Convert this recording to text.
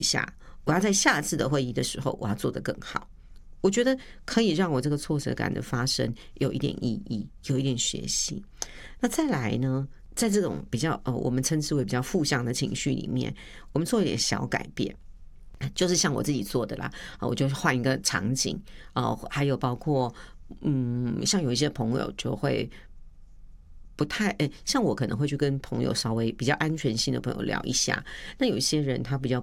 一下，我要在下次的会议的时候，我要做得更好。我觉得可以让我这个挫折感的发生有一点意义，有一点学习。那再来呢，在这种比较我们称之为比较负向的情绪里面，我们做一点小改变。就是像我自己做的啦，我就换一个场景，还有包括像有一些朋友就会不太像我可能会去跟朋友稍微比较安全性的朋友聊一下，那有一些人他比较